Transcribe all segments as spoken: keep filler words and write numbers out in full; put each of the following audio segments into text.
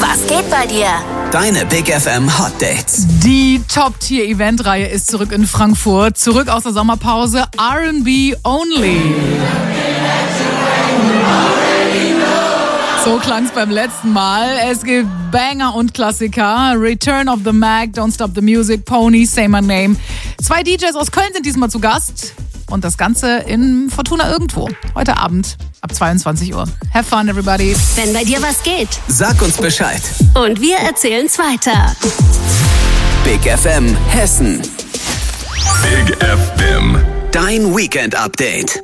Was geht bei dir? Deine Big F M Hot Dates. Die Top-Tier-Event-Reihe ist zurück in Frankfurt. Zurück aus der Sommerpause. R and B only. So klang's beim letzten Mal. Es gibt Banger und Klassiker. Return of the Mac, Don't Stop the Music, Pony, Say My Name. Zwei D Js aus Köln sind diesmal zu Gast. Und das Ganze in Fortuna Irgendwo. Heute Abend ab zweiundzwanzig Uhr. Have fun, everybody. Wenn bei dir was geht. Sag uns Bescheid. Und wir erzählen's weiter. Big F M Hessen. Big F M. Dein Weekend-Update.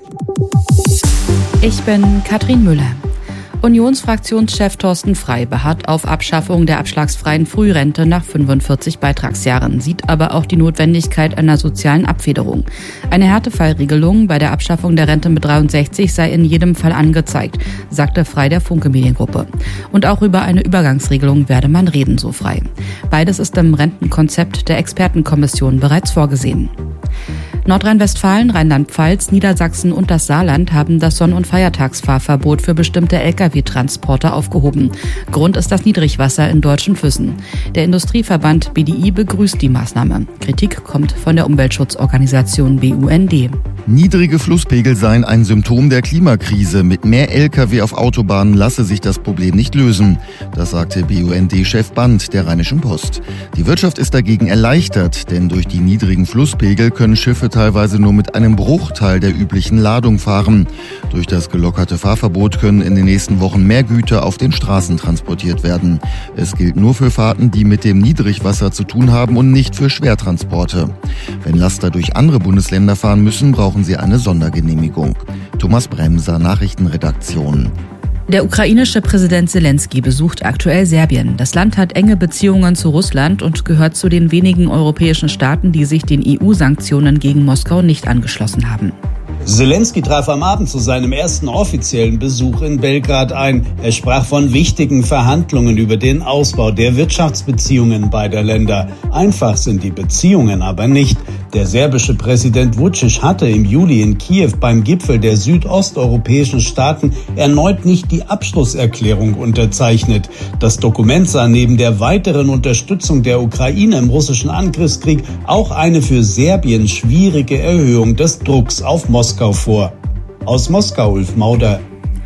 Ich bin Katrin Müller. Unionsfraktionschef Thorsten Frey beharrt auf Abschaffung der abschlagsfreien Frührente nach fünfundvierzig Beitragsjahren, sieht aber auch die Notwendigkeit einer sozialen Abfederung. Eine Härtefallregelung bei der Abschaffung der Rente mit dreiundsechzig sei in jedem Fall angezeigt, sagte Frey der Funke Mediengruppe. Und auch über eine Übergangsregelung werde man reden, so Frey. Beides ist im Rentenkonzept der Expertenkommission bereits vorgesehen. Nordrhein-Westfalen, Rheinland-Pfalz, Niedersachsen und das Saarland haben das Sonn- und Feiertagsfahrverbot für bestimmte L K W-Transporter aufgehoben. Grund ist das Niedrigwasser in deutschen Flüssen. Der Industrieverband B D I begrüßt die Maßnahme. Kritik kommt von der Umweltschutzorganisation B U N D. Niedrige Flusspegel seien ein Symptom der Klimakrise. Mit mehr L K W auf Autobahnen lasse sich das Problem nicht lösen. Das sagte B U N D-Chef Band der Rheinischen Post. Die Wirtschaft ist dagegen erleichtert, denn durch die niedrigen Flusspegel können Schiffe teilweise nur mit einem Bruchteil der üblichen Ladung fahren. Durch das gelockerte Fahrverbot können in den nächsten Wochen mehr Güter auf den Straßen transportiert werden. Es gilt nur für Fahrten, die mit dem Niedrigwasser zu tun haben und nicht für Schwertransporte. Wenn Laster durch andere Bundesländer fahren müssen, brauchen sie eine Sondergenehmigung. Thomas Bremser, Nachrichtenredaktion. Der ukrainische Präsident Zelensky besucht aktuell Serbien. Das Land hat enge Beziehungen zu Russland und gehört zu den wenigen europäischen Staaten, die sich den E U-Sanktionen gegen Moskau nicht angeschlossen haben. Zelensky traf am Abend zu seinem ersten offiziellen Besuch in Belgrad ein. Er sprach von wichtigen Verhandlungen über den Ausbau der Wirtschaftsbeziehungen beider Länder. Einfach sind die Beziehungen aber nicht. Der serbische Präsident Vučić hatte im Juli in Kiew beim Gipfel der südosteuropäischen Staaten erneut nicht die Abschlusserklärung unterzeichnet. Das Dokument sah neben der weiteren Unterstützung der Ukraine im russischen Angriffskrieg auch eine für Serbien schwierige Erhöhung des Drucks auf Moskau vor. Aus Moskau, Ulf Mauder.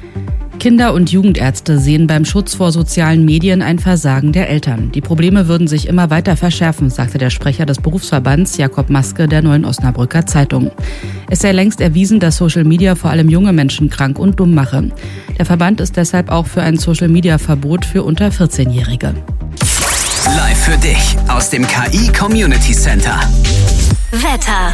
Kinder- und Jugendärzte sehen beim Schutz vor sozialen Medien ein Versagen der Eltern. Die Probleme würden sich immer weiter verschärfen, sagte der Sprecher des Berufsverbands Jakob Maske der Neuen Osnabrücker Zeitung. Es sei längst erwiesen, dass Social Media vor allem junge Menschen krank und dumm mache. Der Verband ist deshalb auch für ein Social-Media-Verbot für unter vierzehnjährige. Live für dich aus dem K I Community Center. Wetter.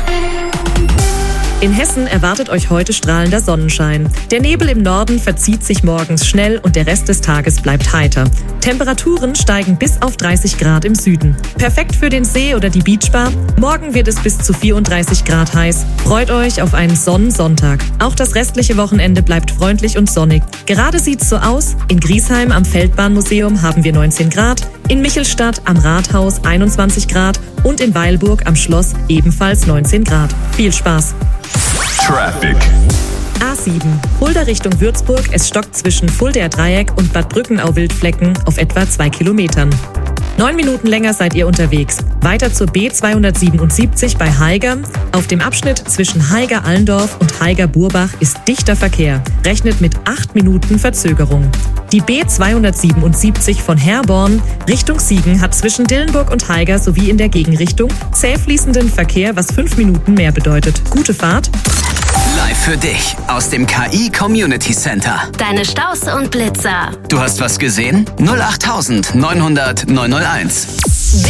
In Hessen erwartet euch heute strahlender Sonnenschein. Der Nebel im Norden verzieht sich morgens schnell und der Rest des Tages bleibt heiter. Temperaturen steigen bis auf dreißig Grad im Süden. Perfekt für den See oder die Beachbar. Morgen wird es bis zu vierunddreißig Grad heiß. Freut euch auf einen Sonnensonntag. Auch das restliche Wochenende bleibt freundlich und sonnig. Gerade sieht's so aus. In Griesheim am Feldbahnmuseum haben wir neunzehn Grad. In Michelstadt am Rathaus einundzwanzig Grad und in Weilburg am Schloss ebenfalls neunzehn Grad. Viel Spaß! Traffic. A sieben. Fulda Richtung Würzburg. Es stockt zwischen Fuldaer Dreieck und Bad Brückenau-Wildflecken auf etwa zwei Kilometern. Neun Minuten länger seid ihr unterwegs. Weiter zur B zweihundertsiebenundsiebzig bei Haiger. Auf dem Abschnitt zwischen Haiger-Allendorf und Haiger-Burbach ist dichter Verkehr. Rechnet mit acht Minuten Verzögerung. Die B zweihundertsiebenundsiebzig von Herborn Richtung Siegen hat zwischen Dillenburg und Haiger sowie in der Gegenrichtung zäh fließenden Verkehr, was fünf Minuten mehr bedeutet. Gute Fahrt! Live für dich aus dem K I Community Center. Deine Staus und Blitzer. Du hast was gesehen? null acht neunhundert neunhunderteins.